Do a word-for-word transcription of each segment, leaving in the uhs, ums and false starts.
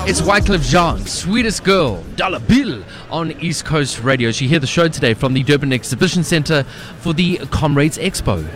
It's Wycliffe Jean, Sweetest Girl, Dollar Bill on East Coast Radio. She hear the show today from the Durban Exhibition Centre for the Comrades Expo.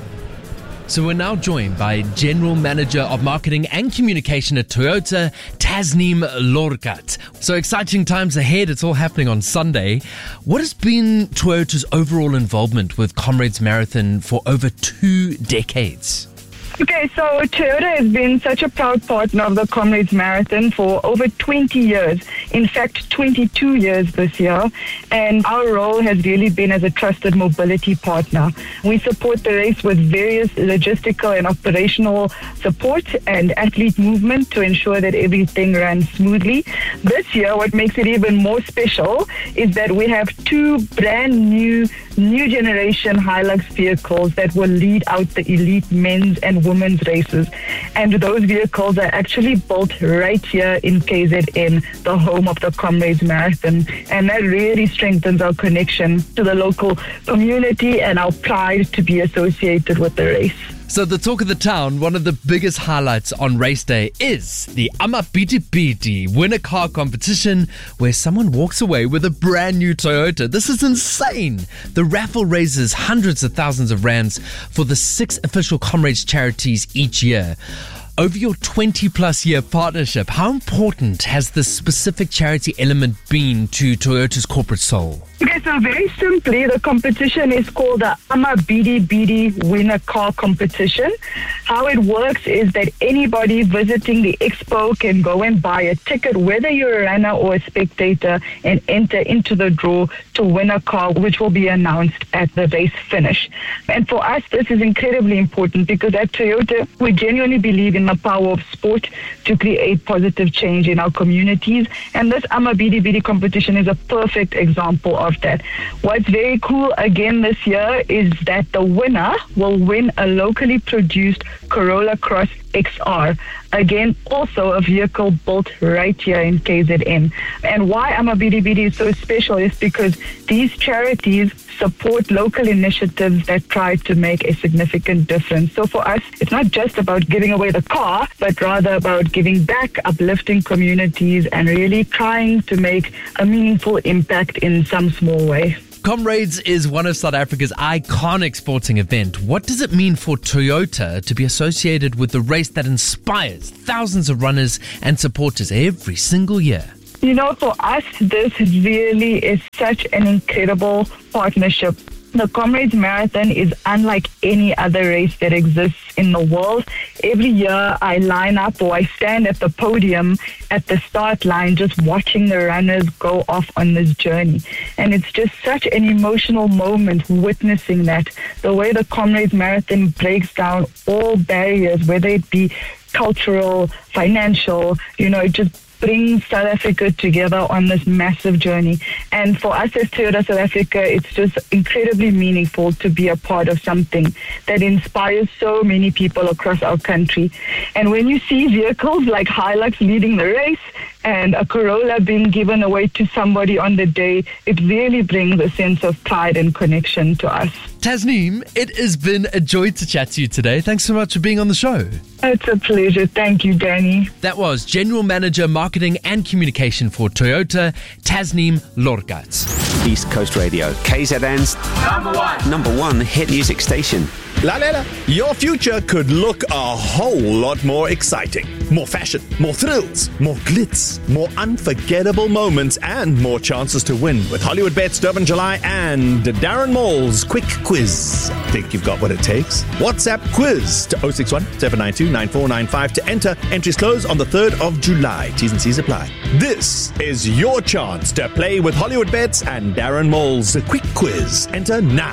So we're now joined by General Manager of Marketing and Communication at Toyota, Tasneem Lorgat. So exciting times ahead. It's all happening on Sunday. What has been Toyota's overall involvement with Comrades Marathon for over two decades? Okay, so Toyota has been such a proud partner of the Comrades Marathon for over twenty years. In fact, twenty-two years this year. And our role has really been as a trusted mobility partner. We support the race with various logistical and operational support and athlete movement to ensure that everything runs smoothly. This year, what makes it even more special is that we have two brand new, new generation Hilux vehicles that will lead out the elite men's and women's races. And those vehicles are actually built right here in K Z N, the home of the Comrades Marathon. And that really strengthens our connection to the local community and our pride to be associated with the race. So the talk of the town, one of the biggest highlights on race day is the Amabidi-Bidi Win a Car competition, where someone walks away with a brand new Toyota. This is insane. The raffle raises hundreds of thousands of rands for the six official Comrades charities each year. Over your twenty plus year partnership, how important has this specific charity element been to Toyota's corporate soul? Okay, so very simply, the competition is called the Amabidi-Bidi Win a Car competition. How it works is that anybody visiting the expo can go and buy a ticket, whether you're a runner or a spectator, and enter into the draw to win a car, which will be announced at the race finish. And for us, this is incredibly important because at Toyota, we genuinely believe in the power of sport to create positive change in our communities. And this Amabidi-Bidi competition is a perfect example of that. What's very cool again this year is that the winner will win a locally produced Corolla Cross X R. Again, also a vehicle built right here in K Z N. And why Amabidi-Bidi is so special is because these charities support local initiatives that try to make a significant difference. So for us, it's not just about giving away the car, but rather about giving back, uplifting communities, and really trying to make a meaningful impact in some small way. Comrades is one of South Africa's iconic sporting event. What does it mean for Toyota to be associated with the race that inspires thousands of runners and supporters every single year? You know, for us, this really is such an incredible partnership. The Comrades Marathon is unlike any other race that exists in the world. Every year I line up or I stand at the podium at the start line just watching the runners go off on this journey. And it's just such an emotional moment witnessing that. The way the Comrades Marathon breaks down all barriers, whether it be cultural, financial, you know, it just brings South Africa together on this massive journey. And for us as Toyota South Africa, it's just incredibly meaningful to be a part of something that inspires so many people across our country. And when you see vehicles like Hilux leading the race and a Corolla being given away to somebody on the day, it really brings a sense of pride and connection to us. Tasneem, it has been a joy to chat to you today. Thanks so much for being on the show. It's a pleasure. Thank you, Danny. That was General Manager Marketing and Communication for Toyota, Tasneem Lorgat. East Coast Radio, K Z N's number one, number one hit music station. La Lela, your future could look a whole lot more exciting. More fashion, more thrills, more glitz, more unforgettable moments, and more chances to win with Hollywood Bets, Durban July, and Darren Mall's Quick Quiz. Think you've got what it takes? WhatsApp quiz to oh six one, seven nine two, nine four nine five to enter. Entries close on the third of July. T's and C's apply. This is your chance to play with Hollywood Bets and Darren Mall's Quick Quiz. Enter now.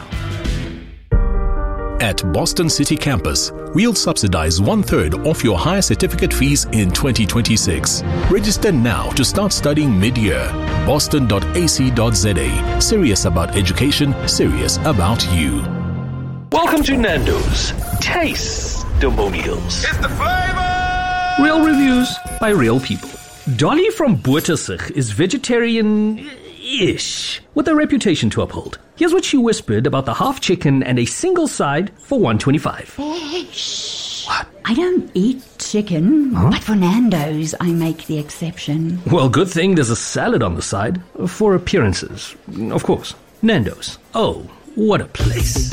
At Boston City Campus, we'll subsidize one-third of your higher certificate fees in twenty twenty-six. Register now to start studying mid-year. boston dot a c dot z a. Serious about education, serious about you. Welcome to Nando's Taste-Demonials. It's the flavor! Real reviews by real people. Dolly from Bottersig is vegetarian-ish, with a reputation to uphold. Here's what she whispered about the half chicken and a single side for one twenty-five. Shh. What? I don't eat chicken, huh? But for Nando's, I make the exception. Well, good thing there's a salad on the side for appearances. Of course, Nando's. Oh, what a place.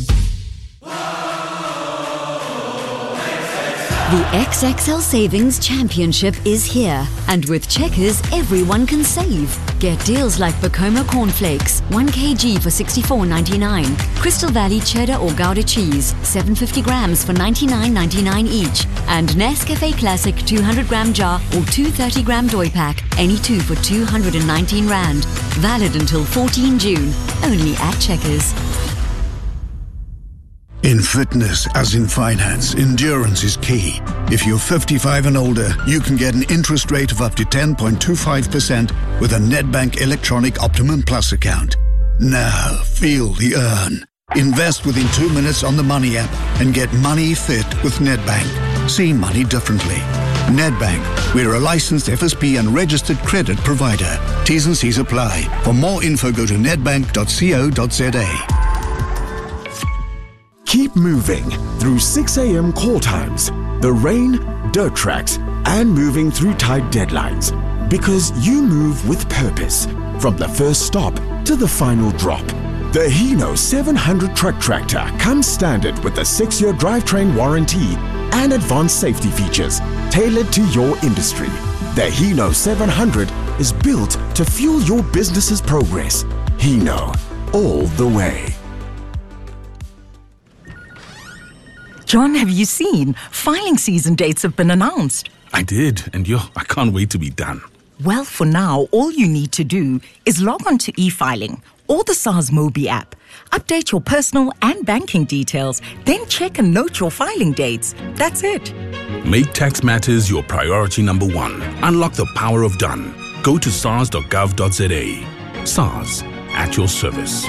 The X X L Savings Championship is here, and with Checkers, everyone can save. Get deals like Bacoma Cornflakes, one kilogram for sixty-four ninety-nine, Crystal Valley Cheddar or Gouda Cheese, seven hundred fifty grams for ninety-nine ninety-nine each, and Nescafe Classic two hundred gram jar or two thirty gram Doi pack, any two for two hundred nineteen rand. Valid until fourteenth June, only at Checkers. In fitness, as in finance, endurance is key. If you're fifty-five and older, you can get an interest rate of up to ten point two five percent with a Nedbank Electronic Optimum Plus account. Now, feel the earn. Invest within two minutes on the Money app and get money fit with Nedbank. See money differently. Nedbank, we're a licensed F S P and registered credit provider. T's and C's apply. For more info, go to nedbank dot co dot za. Keep moving through six a.m. call times, the rain, dirt tracks, and moving through tight deadlines. Because you move with purpose, from the first stop to the final drop. The Hino seven hundred truck tractor comes standard with a six-year drivetrain warranty and advanced safety features tailored to your industry. The Hino seven hundred is built to fuel your business's progress. Hino, all the way. John, have you seen? Filing season dates have been announced. I did, and yo, I can't wait to be done. Well, for now, all you need to do is log on to e-filing or the SARS Mobi app. Update your personal and banking details, then check and note your filing dates. That's it. Make tax matters your priority number one. Unlock the power of done. Go to sars dot gov dot za. SARS, at your service.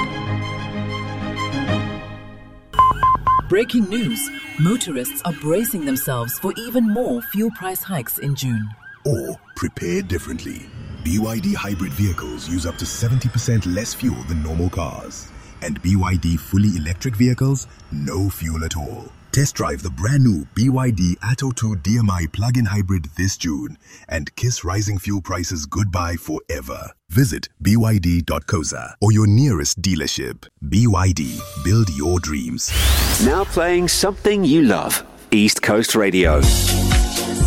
Breaking news. Motorists are bracing themselves for even more fuel price hikes in June. Or prepare differently. B Y D hybrid vehicles use up to seventy percent less fuel than normal cars. And B Y D fully electric vehicles, no fuel at all. Test drive the brand new B Y D Atto two D M I plug-in hybrid this June and kiss rising fuel prices goodbye forever. Visit b y d dot co dot za or your nearest dealership. B Y D, build your dreams. Now playing something you love. East Coast Radio.